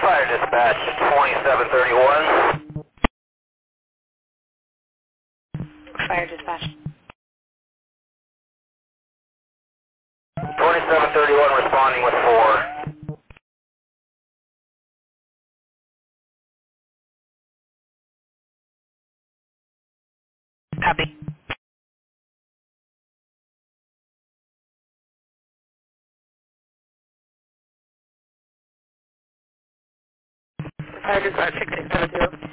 Fire dispatch 2731. Fire dispatch. 2731 responding with 4. Copy. Fire dispatch 6670.